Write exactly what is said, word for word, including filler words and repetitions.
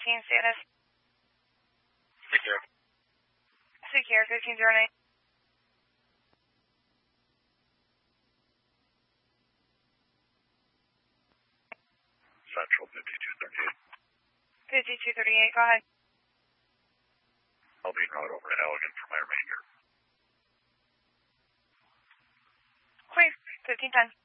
fifteen status. Secure. Secure, fifteen zero nine. Central fifty-two thirty-eight. fifty-two thirty-eight, go ahead. I'll be en route over to Allegan for my remainder. Clear, fifteen ten.